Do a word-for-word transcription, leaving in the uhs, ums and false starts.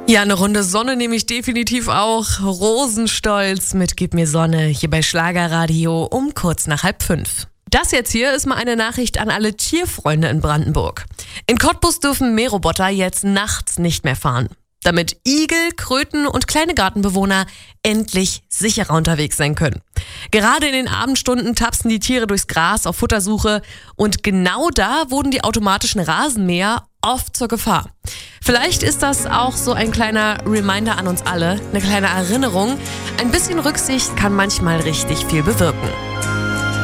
Ja, eine Runde Sonne nehme ich definitiv auch. Rosenstolz mit Gib mir Sonne hier bei Schlagerradio um kurz nach halb fünf. Das jetzt hier ist mal eine Nachricht an alle Tierfreunde in Brandenburg. In Cottbus dürfen Mähroboter jetzt nachts nicht mehr fahren, damit Igel, Kröten und kleine Gartenbewohner endlich sicherer unterwegs sein können. Gerade in den Abendstunden tapsen die Tiere durchs Gras auf Futtersuche und genau da wurden die automatischen Rasenmäher oft zur Gefahr. Vielleicht ist das auch so ein kleiner Reminder an uns alle, eine kleine Erinnerung. Ein bisschen Rücksicht kann manchmal richtig viel bewirken.